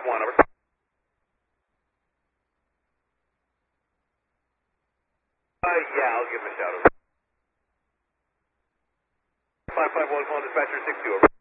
551, over. Yeah, I'll give him a shout, over. 551, call dispatcher 62, over.